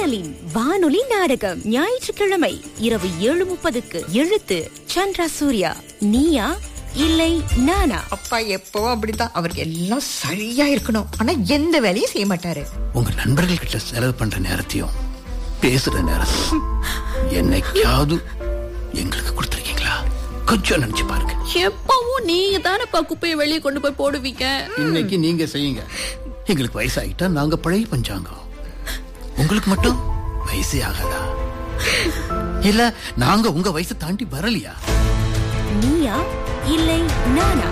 மின்னலின் வானொலி நாடகம் ஞாயிற்றுக்கிழமை இரவு 7:30க்கு. எழுத்து சந்திரா சூர்யா. நீயா இல்லை நானா? அப்பா எப்பவும் அப்படித்தான். அவருக்கு எல்லாம் சரியா இருக்கணும், ஆனா எந்த வேலையும் செய்ய மாட்டாரு. உங்க நண்பர்கள் கிட்ட செலவு பண்ற நேரத்தையும் பேசுற நேரத்தையும் என்னைக்காவது எங்களுக்கு கொடுத்துருக்கீங்களா? கொஞ்சம் நினைச்சு பாருங்க. எப்பவும் நீங்க தானப்பா குப்பையை வெளியே கொண்டு போய் போடுவீங்க. இன்னைக்கு நீங்க செய்யுங்க. எங்களுக்கு வயசாயிட்டா நாங்க பழைய பஞ்சாங்கம். உங்களுக்கு மட்டும் வயசே ஆகாதா? இல்ல நாங்க உங்க வயசை தாண்டி வரலையா? நீயா இல்லை நானா?